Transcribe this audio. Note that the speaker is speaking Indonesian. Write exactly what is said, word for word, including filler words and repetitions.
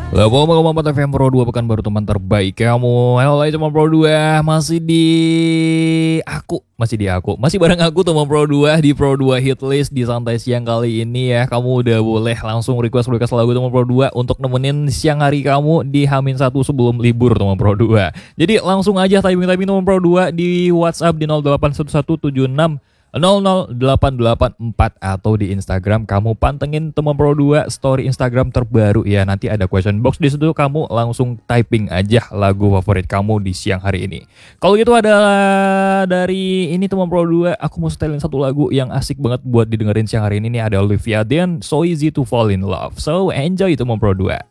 delapan koma empat F M Pro dua, pekan baru teman terbaik kamu. Halo teman Pro dua, masih di aku, masih di aku, masih bareng aku teman Pro dua di Pro dua Hit List di santai siang kali ini ya. Kamu udah boleh langsung request-request lagu teman Pro dua untuk nemenin siang hari kamu di Hamin satu sebelum libur teman Pro dua. Jadi langsung aja typing-typing teman Pro dua di WhatsApp di nol delapan satu satu tujuh enam nol nol delapan delapan empat atau di Instagram kamu pantengin teman Pro dua story Instagram terbaru ya. Nanti ada question box di situ, kamu langsung typing aja lagu favorit kamu di siang hari ini. Kalau gitu ada dari ini teman Pro dua, aku mau setelin satu lagu yang asik banget buat didengerin siang hari ini nih. Ada Olivia Dean, So Easy to Fall in Love. So enjoy teman Pro dua.